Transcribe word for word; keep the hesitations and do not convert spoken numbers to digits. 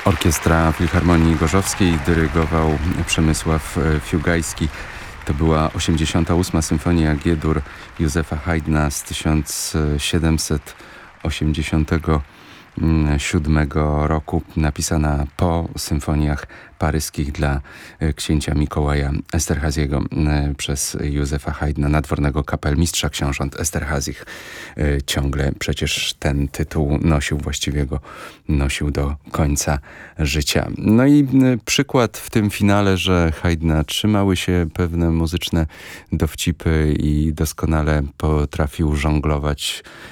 Orkiestra Filharmonii Gorzowskiej dyrygował Przemysław Fiugajski. To była osiemdziesiąta ósma symfonia G-dur Józefa Haydna z tysiąc siedemset osiemdziesiątego siódmego roku, napisana po symfoniach paryskich dla księcia Mikołaja Esterhazyego przez Józefa Haydna, nadwornego kapelmistrza książąt Esterhazych. Ciągle przecież ten tytuł nosił, właściwie go nosił do końca życia. No i przykład w tym finale, że Haydna trzymały się pewne muzyczne dowcipy i doskonale potrafił żonglować